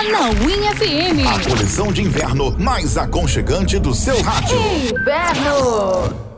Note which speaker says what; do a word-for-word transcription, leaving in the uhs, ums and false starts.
Speaker 1: na Win F M.
Speaker 2: A coleção de inverno mais aconchegante do seu rádio.
Speaker 1: Inverno.